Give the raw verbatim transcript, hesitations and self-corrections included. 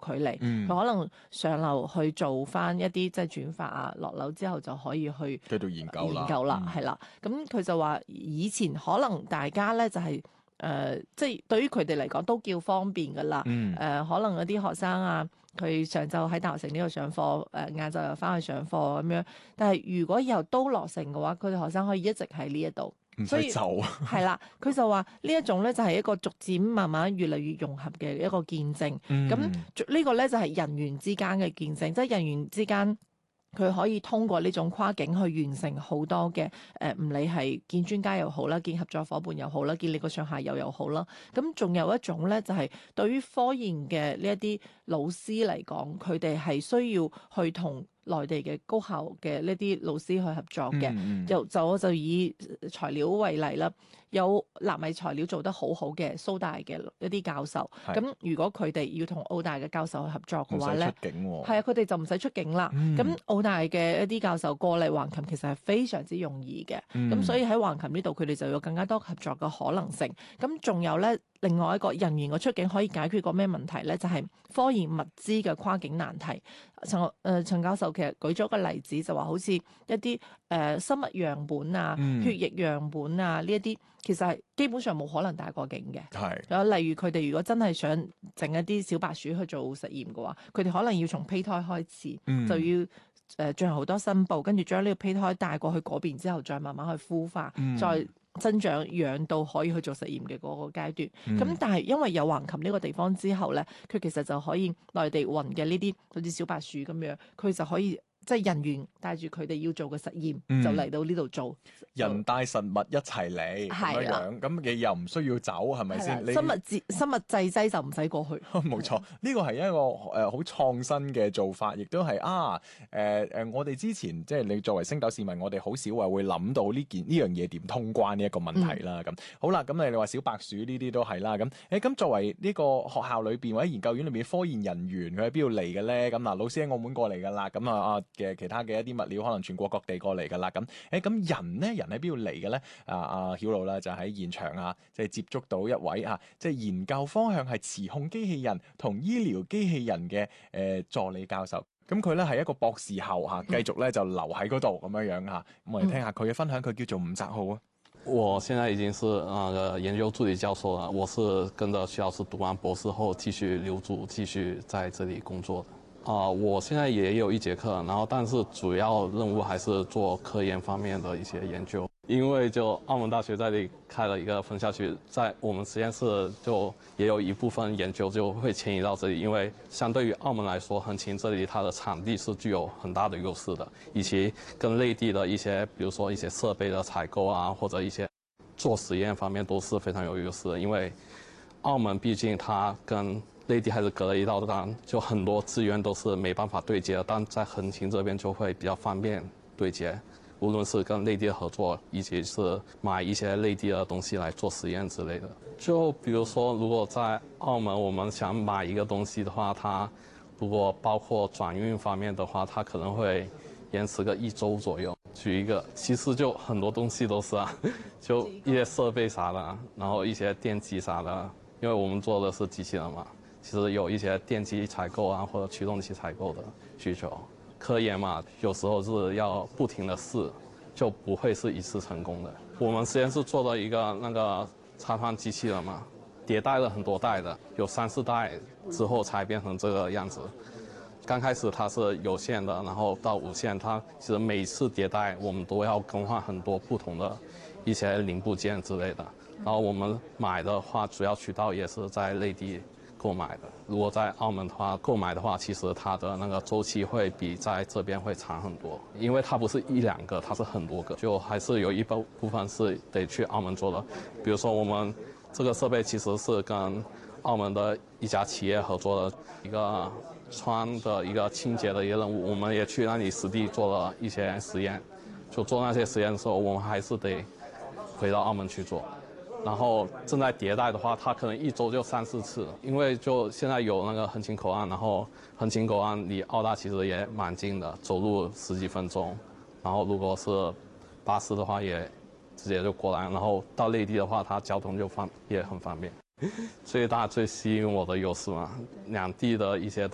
距離，佢、嗯、可能上樓去做翻一啲即係轉發啊，落樓之後就可以去繼續研究啦， 研究啦，係啦、嗯。咁佢就話以前可能大家咧就係、是、誒、呃，即係對於佢哋嚟講都叫方便噶啦。誒、 嗯呃，可能有啲學生啊，佢上晝喺大學城呢度上課，誒晏晝又翻去上課咁樣。但係如果以後都落成嘅話，佢哋學生可以一直喺呢一度。 唔使走， 係啦，佢就話呢一種咧就係一個逐漸慢慢越嚟越融合嘅一個見證。咁、嗯、呢個咧就係人員之間嘅見證，即係人員之間佢可以通過呢種跨境去完成好多嘅誒，唔理係見專家又好啦，見合作伙伴又好啦，見你個上下游又好啦。咁仲有一種咧就係對於科研嘅呢一啲老師嚟講，佢哋係需要去同內地嘅高校嘅呢啲老師去合作嘅。嗯嗯就就我就以材料為例啦，有納米材料做得好好嘅蘇大嘅一啲教授，咁如果佢哋要同澳大嘅教授去合作嘅話咧，係啊，佢哋就唔使出境啦。咁、嗯、澳大嘅一啲教授過嚟橫琴其實係非常之容易嘅，咁、嗯、所以喺橫琴呢度佢哋就有更加多合作嘅可能性。咁仲有咧，另外一個人員嘅出境可以解決個咩問題咧？就係、是、科研物資嘅跨境難題。陳誒、呃、陳教授其實舉咗個例子，就話好似一啲誒、呃、生物樣本啊、嗯、血液樣本啊呢一啲，其實係基本上冇可能帶過境嘅。係有例如佢哋如果真係想整一啲小白鼠去做實驗嘅話，佢哋可能要從胚胎開始，嗯、就要誒、呃、進行好多申報，跟住將呢個胚胎帶過去嗰邊之後，再慢慢去孵化，嗯、再增長養到可以去做實驗嘅嗰個階段。咁、嗯、但係因為有橫琴呢個地方之後咧，佢其實就可以內地運嘅呢啲好似小白鼠咁樣，佢就可以。即係人員帶住佢哋要做嘅實驗，嗯、就嚟到呢度做。 人帶實物一齊嚟咁樣，咁你又唔需要走，係咪先？ 生物製生物製劑就唔使過去。 冇錯，呢個係一個誒好創新嘅做法，亦都係啊誒誒、呃呃，我哋之前即係你作為星斗市民，我哋好少話會諗到呢件呢樣嘢點通關呢一個問題啦。咁、嗯、好啦，咁你話小白鼠呢啲都係啦。咁誒咁作為呢個學校裏邊或者研究院裏邊科研人員，佢喺邊度嚟嘅咧？咁嗱，老師喺澳門過嚟㗎啦。咁啊啊〜嘅其他嘅一啲物料可能全國各地過嚟㗎啦，咁誒咁人咧，人喺邊度嚟嘅咧？啊啊曉露啦，就喺現場啊，即係接觸到一位啊，即係研究方向係磁控機器人同醫療機器人嘅誒、呃、助理教授。咁佢咧係一個博士後嚇，繼續咧就留喺嗰度咁樣樣嚇。咁我哋聽下佢嘅分享，佢叫做吳澤浩啊。 我現在已經是那個研究助理教授啦，我是跟着徐老師讀完博士後繼續留組，繼續在這裡工作的。啊、呃，我現在也有一節課，然後但是主要任務還是做科研方面的一些研究。因為就澳門大學在這裡開了一個分校區，在我們實驗室就也有一部分研究就會遷移到這裡，因為相對於澳門來說，橫琴這裡它的場地是具有很大的優勢的，以及跟內地的一些，比如說一些設備的採購啊，或者一些做實驗方面都是非常有優勢的。因為澳門畢竟它跟內地還是隔了一道欄，就很多資源都是沒辦法對接的，但在橫琴這邊就會比較方便對接，無論是跟內地的合作，以及是買一些內地的東西來做實驗之類的。就比如說，如果在澳門我們想買一個東西的話，它如果包括轉運方面的話，它可能會延遲個一周左右。舉一個，其實就很多東西都是啊，就一些設備啥的，然後一些電機啥的，因為我們做的是機器人嘛。其實有一些電機採購啊，或者驅動器採購的需求。科研嘛，有時候是要不停的試，就不會是一次成功的。我們實驗室做了一個那個插放機器人嘛，迭代了很多代的，有三四代之後才變成這個樣子。剛開始它是有線的，然後到無線，它其實每次迭代我們都要更換很多不同的一些零部件之類的。然後我們買的話，主要渠道也是在內地購買的。如果在澳門的話，購買的話，其實它的那個周期會比在這邊會長很多，因為它不是一兩個，它是很多個，就還是有一部部分是得去澳門做的。比如說我們這個設備其實是跟澳門的一家企業合作的一個川的一個清潔的一個任務，我們也去那裡實地做了一些實驗。就做那些實驗的時候，我們還是得回到澳門去做。然後正在迭代的話，它可能一周就三四次，因為就現在有那個橫琴口岸，然後橫琴口岸離澳大其實也蠻近的，走路十幾分鐘。然後如果是巴士的話，也直接就過來。然後到內地的話，它交通就方也很方便。最大最吸引我的優勢嘛，兩地的一些